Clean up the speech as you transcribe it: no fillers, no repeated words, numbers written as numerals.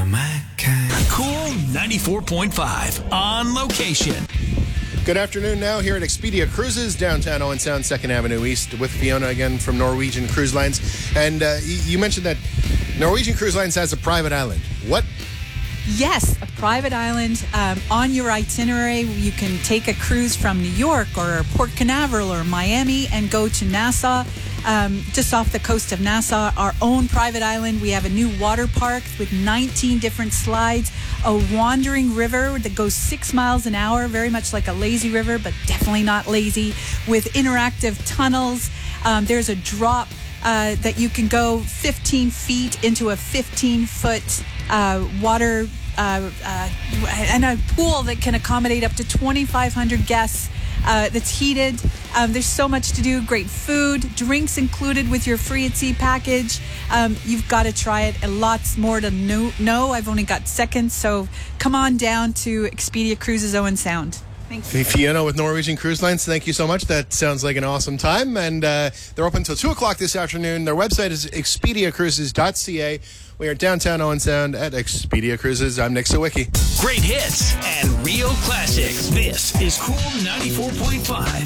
my kind. Cool 94.5 on location. Good afternoon now here at Expedia Cruises, downtown Owen Sound, 2nd Avenue East, with Fiona again from Norwegian Cruise Lines. And you mentioned that Norwegian Cruise Lines has a private island. What? Yes, a private island. On your itinerary, you can take a cruise from New York or Port Canaveral or Miami and go to Nassau, just off the coast of Nassau, our own private island. We have a new water park with 19 different slides, a wandering river that goes 6 miles an hour, very much like a lazy river, but definitely not lazy, with interactive tunnels. There's a drop that you can go 15 feet into a 15-foot water and a pool that can accommodate up to 2,500 guests. That's heated. There's so much to do. Great food, drinks included with your free at sea package. You've got to try it. And lots more to know. I've only got seconds, so come on down to Expedia Cruises Owen Sound. Thanks. Fiona with Norwegian Cruise Lines, thank you so much. That sounds like an awesome time. And they're open until 2 o'clock this afternoon. Their website is expediacruises.ca. We are downtown Owen Sound at Expedia Cruises. I'm Nick Sawicki. Great hits and real classics. This is Cool 94.5.